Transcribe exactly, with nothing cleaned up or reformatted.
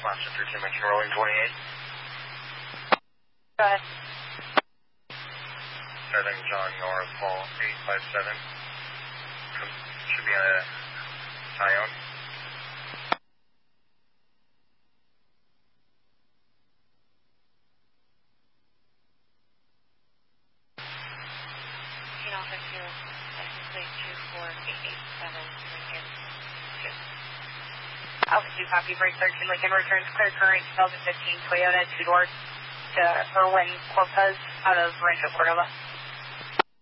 Austin thirteen Lincoln rolling twenty-eight. Go ahead. seven John North Hall eight five seven. Should be on a Tyone. Alpha two, copy, break thirteen Lincoln, returns clear current two thousand fifteen Toyota two doors to Irwin Corpus out of Rancho Cordova.